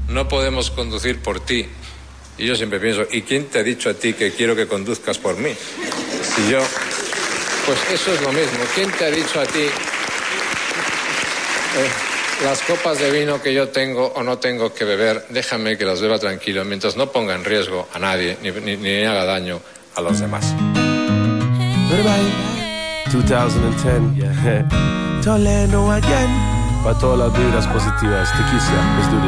no podemos conducir por ti. Y yo siempre pienso, ¿y quién te ha dicho a ti que quiero que conduzcas por mí? Si yo... Pues eso es lo mismo. ¿Quién te ha dicho a ti las copas de vino que yo tengo o no tengo que beber? Déjame que las beba tranquilo, mientras no ponga en riesgo a nadie ni haga daño a los demás. Goodbye. 2010. Toledo again. Para todas las vibras positivas. Tequila, let's do this.